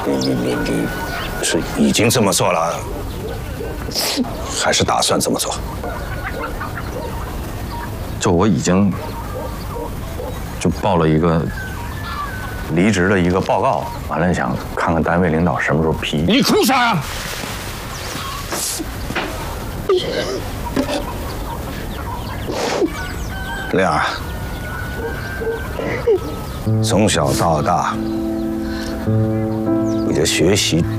你是已经这么做了，还是打算这么做？ 就我已经就报了一个离职的一个报告，完了想看看单位领导什么时候批。 你哭啥呀？亮儿，从小到大，你的学习